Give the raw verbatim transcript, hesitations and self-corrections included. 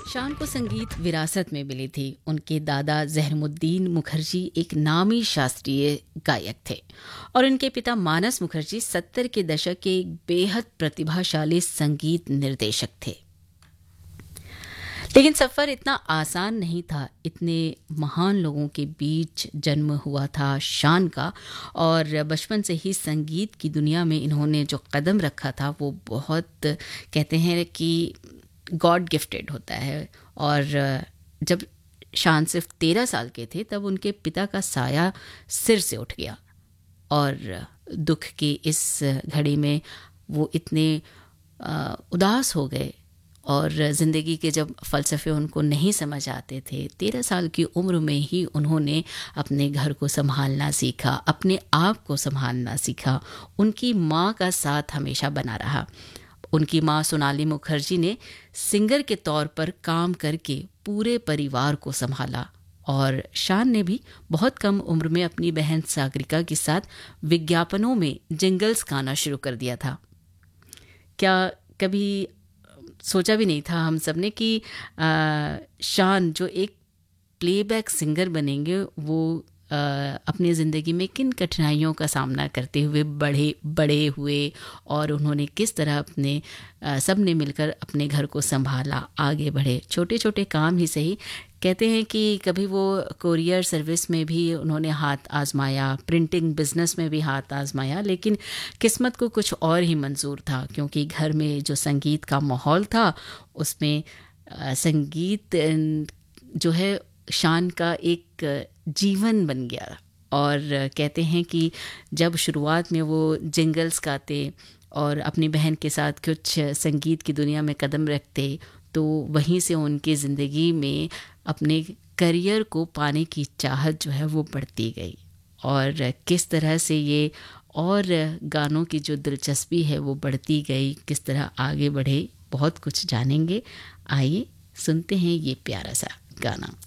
शान को संगीत विरासत में मिली थी। उनके दादा जहरमुद्दीन मुखर्जी एक नामी शास्त्रीय गायक थे और उनके पिता मानस मुखर्जी सत्तर के दशक के एक बेहद प्रतिभाशाली संगीत निर्देशक थे। लेकिन सफ़र इतना आसान नहीं था। इतने महान लोगों के बीच जन्म हुआ था शान का और बचपन से ही संगीत की दुनिया में इन्होंने जो कदम रखा था वो बहुत, कहते हैं कि गॉड गिफ्टेड होता है। और जब शान सिर्फ तेरह साल के थे तब उनके पिता का साया सिर से उठ गया और दुख की इस घड़ी में वो इतने उदास हो गए और ज़िंदगी के जब फ़लसफ़े उनको नहीं समझ आते थे, तेरह साल की उम्र में ही उन्होंने अपने घर को संभालना सीखा, अपने आप को संभालना सीखा। उनकी माँ का साथ हमेशा बना रहा। उनकी माँ सोनाली मुखर्जी ने सिंगर के तौर पर काम करके पूरे परिवार को संभाला और शान ने भी बहुत कम उम्र में अपनी बहन सागरिका के साथ विज्ञापनों में जिंगल्स गाना शुरू कर दिया था। क्या कभी सोचा भी नहीं था हम सब ने कि आ, शान जो एक प्लेबैक सिंगर बनेंगे वो आ, अपनी ज़िंदगी में किन कठिनाइयों का सामना करते हुए बड़े बड़े हुए और उन्होंने किस तरह अपने आ, सब ने मिलकर अपने घर को संभाला, आगे बढ़े। छोटे छोटे काम ही सही। कहते हैं कि कभी वो कोरियर सर्विस में भी उन्होंने हाथ आजमाया, प्रिंटिंग बिजनेस में भी हाथ आजमाया, लेकिन किस्मत को कुछ और ही मंजूर था क्योंकि घर में जो संगीत का माहौल था उसमें आ, संगीत जो है शान का एक जीवन बन गया। और कहते हैं कि जब शुरुआत में वो जिंगल्स गाते और अपनी बहन के साथ कुछ संगीत की दुनिया में कदम रखते तो वहीं से उनकी ज़िंदगी में अपने करियर को पाने की चाहत जो है वो बढ़ती गई और किस तरह से ये और गानों की जो दिलचस्पी है वो बढ़ती गई, किस तरह आगे बढ़े, बहुत कुछ जानेंगे। आइए सुनते हैं ये प्यारा सा गाना।